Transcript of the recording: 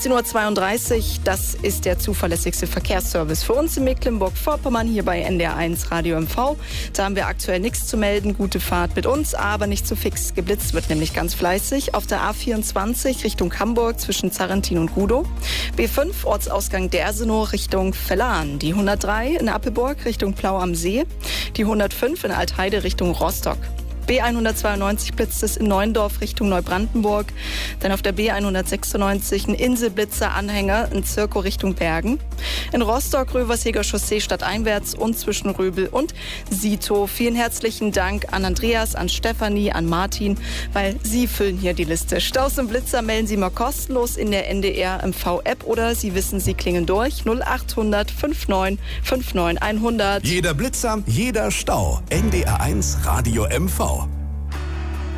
16:32 Uhr, das ist der zuverlässigste Verkehrsservice für uns in Mecklenburg-Vorpommern, hier bei NDR1 Radio MV. Da haben wir aktuell nichts zu melden, gute Fahrt mit uns, aber nicht zu fix. Geblitzt wird nämlich ganz fleißig auf der A24 Richtung Hamburg zwischen Zarrentin und Gudow. B5 Ortsausgang Dersenow Richtung Vellan. Die 103 in Appelburg Richtung Plau am See. Die 105 in Altheide Richtung Rostock. B192 blitzt es in Neuendorf Richtung Neubrandenburg. Dann auf der B196 ein Inselblitzer-Anhänger in Zirkow Richtung Bergen. In Rostock Röversheger Chaussee stadteinwärts und zwischen Röbel und Sito. Vielen herzlichen Dank an Andreas, an Stefanie, an Martin, weil Sie füllen hier die Liste. Staus und Blitzer melden Sie mal kostenlos in der NDR MV-App oder Sie wissen, Sie klingen durch 0800 59 59 100. Jeder Blitzer, jeder Stau. NDR1 Radio MV.